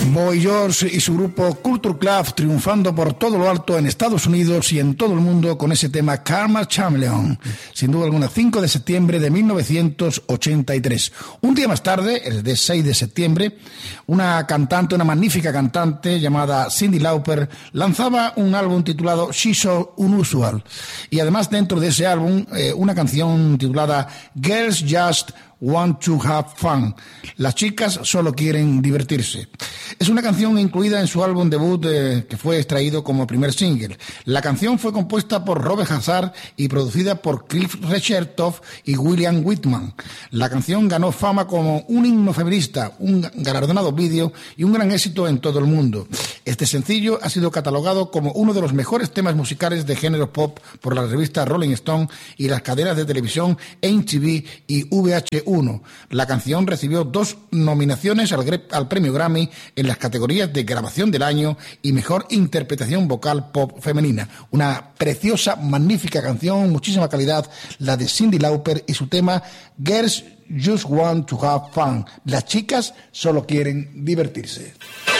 Boy George y su grupo Culture Club triunfando por todo lo alto en Estados Unidos y en todo el mundo con ese tema Karma Chameleon, sin duda alguna, 5 de septiembre de 1983. Un día más tarde, el de 6 de septiembre, una magnífica cantante llamada Cyndi Lauper lanzaba un álbum titulado She's So Unusual, y además dentro de ese álbum una canción titulada Girls Just Want to Have Fun. Las chicas solo quieren divertirse. Es una canción incluida en su álbum debut que fue extraído como primer single. La canción fue compuesta por Robert Hazard y producida por Cliff Rechertoff y William Whitman. La canción ganó fama como un himno feminista, un galardonado vídeo y un gran éxito en todo el mundo. Este sencillo ha sido catalogado como uno de los mejores temas musicales de género pop por la revista Rolling Stone y las cadenas de televisión MTV y VH1. La canción recibió 2 nominaciones al premio Grammy en las categorías de Grabación del Año y Mejor Interpretación Vocal Pop Femenina. Una preciosa, magnífica canción, muchísima calidad, la de Cyndi Lauper y su tema Girls Just Want to Have Fun. Las chicas solo quieren divertirse.